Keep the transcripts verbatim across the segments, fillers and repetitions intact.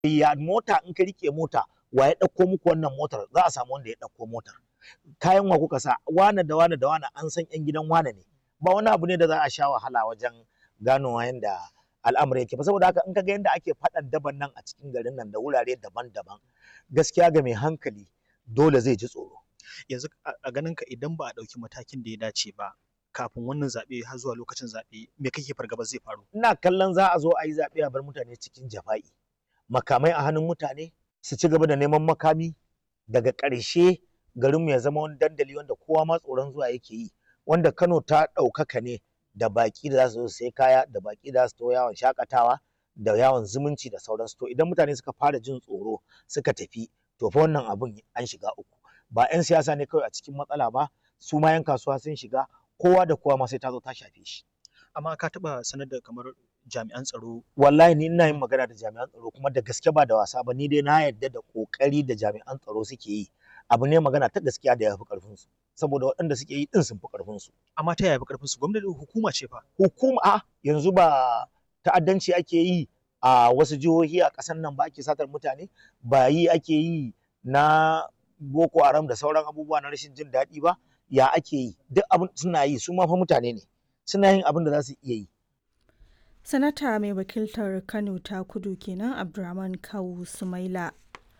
Ya mota in ka rike mota wa ya ɗauko muku wannan motar za a samu wanda ya ɗauko motar. Kayan wa kuka sa wane da wane da wane an san ƴan gidan wane ne. Ba wani abu ne da za a sha wahala wajen ganowa yanda al'amari yake ba saboda haka in ka ga yanda ake faɗan daban nan a cikin garin nan da wurare daban-daban gaskiya ga mai hankali dole zai ji tsoro. Yanzu a ganin ka idan ba a ɗauki matakin da ya dace ba kafin wannan zaɓe har zuwa lokacin zaɓe me kake fargaba zai faru? Ina kallon za a zo a yi zaɓe a bar mutane cikin jafa'i. Makamai a hannun mutane su ci gaba da neman makami daga ƙarshe garinmu ya zama wani dandali wanda kowa ma tsoron zuwa yake yi, wanda Kano ta ɗaukaka ne da baƙi da za su zo su sai kaya da baƙi da za su taho yawon shaƙatawa da yawon zumunci da sauransu. To idan mutane suka fara jin tsoro suka tafi to fa wannan abun an shiga uku. Ba 'yan siyasa ne kawai a cikin matsala ba, su ma 'yan kasuwa sun shiga, kowa da kowa ma sai ta zo ta shafe shi. Amma ka taɓa sanar da kamar jami'an tsaro? Wallahi ni ina yin magana da jami'an tsaro kuma da gaske ba da wasa ba, ni dai na yarda da ƙoƙari da jami'an tsaro suke yi. Abu ne magana ta gaskiya da ya fi ƙarfinsu saboda waɗanda suke yi ɗin sun fi ƙarfinsu. Amma ta yaya fi ƙarfinsu? Gwamnati hukuma ce fa. Hukuma a yanzu ba ta'addanci ake yi a wasu jihohi a ƙasar nan ba, ake satar mutane, ba yi ake yi na Boko Haram da sauran abubuwa na rashin jin daɗi ba, ya ake yi? Duk abin suna yi, su ma fa mutane ne, suna yin abin da za su iya yi. Sanata mai wakiltar Kano ta Kudu kenan Abdurrahman Kawu Sumaila.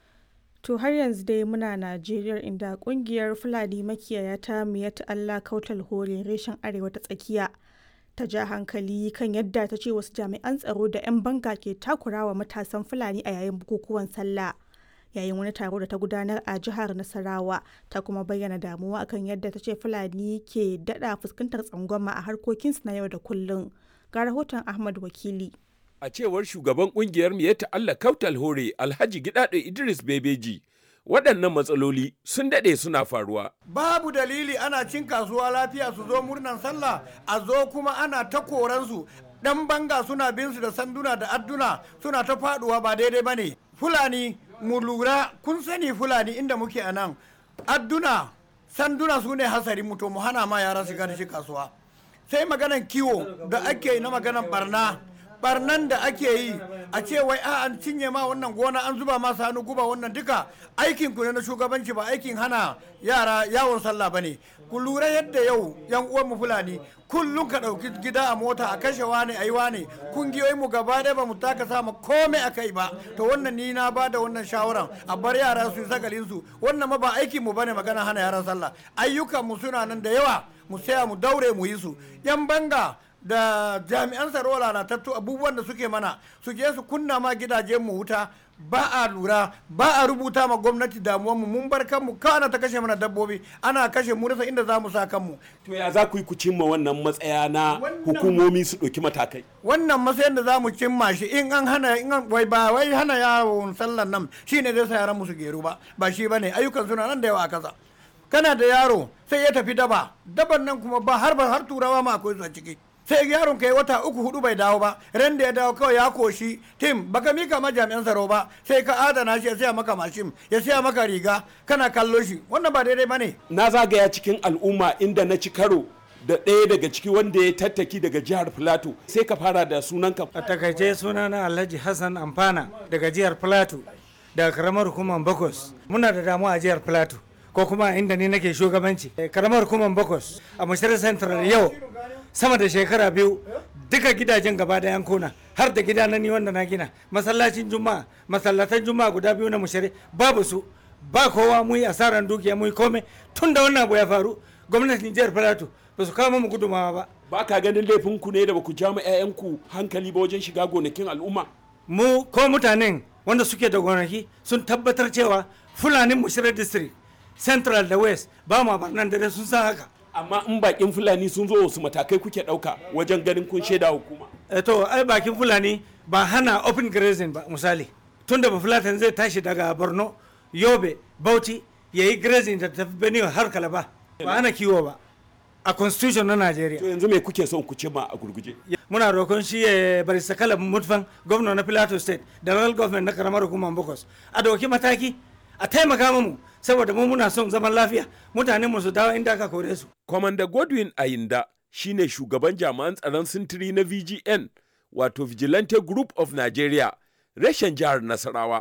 To har yanzu dai muna Najeriya inda kungiyar Fulani makiyaya ta Miyat Allah Kautal Hore reshen Arewa ta Tsakiya ta ja hankali kan yadda ta ce wasu jami'an tsaro da 'yan banga ke takurawa matasan Fulani a yayin bukukuwan sallah. Yayin wani taro da ta gudanar a jihar Nasarawa ta kuma bayyana damuwa akan yadda ta ce Fulani ke daɗa fuskantar tsangwama a harkokinsu na yau da kullum. Ga rahoton Ahmad Wakili. A cewar shugaban kungiyar Miyatta Allah Kautal Hore Alhaji Gidado Idris Bebeji, waɗannan matsaloli sun daɗe suna faruwa. Babu dalili ana cin kasuwa lafiya su zo murnan sallah a zo kuma ana ta koransu. Ɗan banga suna bin su da sanduna da adduna suna ta faɗuwa ba daidai ba ne. Fulani mu lura kun sani Fulani inda muke a nan. Adduna sanduna su ne hasari mu to mu hana ma yara shiga da shi kasuwa. Sai maganan kiwo da ake yi na maganan barna. barnan da ake yi a ce wai a an cinye ma wannan gona an zuba masa hannu guba wannan duka aikin ku ne na shugabanci ba aikin hana yara yawon sallah bane. Ku lura yadda yau yan uwan mu Fulani kullum ka dauki gida a mota a kashe wani ayi wani kungiyoyin mu gaba ɗaya ba mu taka sama komai akai ba. To wannan ni na bada wannan shawaran a bar yara su sagalin su, wannan ma ba aikin mu bane magana hana yaran sallah. Ayyukan mu suna nan da yawa mu saya mu daure mu yi su. Yan banga da jami'an tsaro lalatattu abubuwan da suke mana su je su kunna ma gidajen mu wuta, ba a lura, ba a rubuta ma gwamnati damuwar mu, mun bar kanmu kana ta kashe mana dabbobi, ana kashe mu rasa inda za mu sa kanmu. To ya za ku yi ku cimma wannan matsaya na hukumomi su ɗauki matakai? Wannan matsayin da za mu cimma shi in an hana in an wai ba wai hana yawon sallan nan shine zai sa yaran mu su geru ba, ba shi bane, ayyukan suna nan da yawa a kasa. Kana da yaro sai ya tafi daba, daban nan kuma ba har har turawa ma akwai su a ciki. Sai yaron kai wata uku hudu bai dawo ba, ran da ya dawo kawai ya koshi tim baka mika ma jami'an tsaro ba, sai ka adana shi ya siya maka mashin ya siya maka riga kana kallo shi, wannan ba daidai bane. Na zagaya cikin al'umma inda na ci karo da ɗaya daga ciki wanda ya tattaki daga jihar Filato, sai ka fara da sunanka. A takaice sunana Alhaji Hassan Amfana daga jihar Filato daga karamar hukumar Bakos. Muna da damuwa a jihar Filato ko kuma inda ni nake shugabanci karamar hukumar Bakos a Mashirar Central yau sama da shekara biyu duka gidajen gaba da yankuna har da gida na ni wanda na gina masallacin juma'a masallatan juma'a guda biyu na mushari babu su, ba kowa mu yi asaran dukiya mu yi komai tun da wannan abu ya faru. Gwamnatin jihar Filato ba su kawo mu gudumawa ba. Ba ka ganin laifin ku ne da ba ku ja mu 'ya'yanku hankali ba wajen shiga gonakin al'umma? Mu ko mutanen wanda suke da gonaki sun tabbatar cewa Fulanin Mushirar District Central da West ba ma barnan da sun san haka. Amma in bakin Fulani sun zo wasu matakai kuke ɗauka wajen ganin kun shaida hukuma? E to ai bakin Fulani ba hana open grazing ba misali. Tunda ba Fulatan zai tashi daga Borno, Yobe, Bauchi ya yi grazing da tafi Benue har Kalaba. Ba hana kiwo ba a constitution na Najeriya. To yanzu me kuke son ku cimma a gurguje? Muna roƙon shi ya bari sakala mutfan gwamna na Plateau State da local government na karamar hukumar Bokos a dauki mataki a taimaka mu saboda mu muna son zaman lafiya mutanen mu su dawo inda aka kore su. Commander Godwin Ayinda shine shugaban jami'an tsaron sintiri na V G N wato Vigilante Group of Nigeria reshen jihar Nasarawa